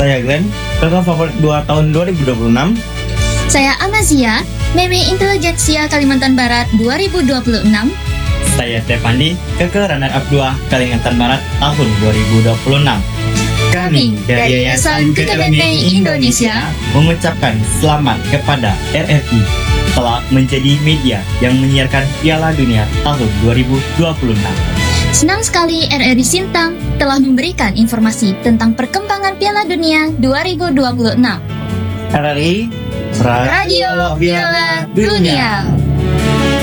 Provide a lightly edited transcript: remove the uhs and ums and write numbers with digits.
Saya Glenn, kakak favorit 2 tahun 2026. Saya Amazia, Meme Intelijensia Kalimantan Barat 2026. Saya Stefandi, kakak runner-up 2 Kalimantan Barat tahun 2026. Kami dari Yayasan Kekebanggaan Indonesia mengucapkan selamat kepada RRI telah menjadi media yang menyiarkan Piala Dunia tahun 2026. senang sekali RRI Sintang telah memberikan informasi tentang perkembangan Piala Dunia 2026. RRI Radio Piala Dunia.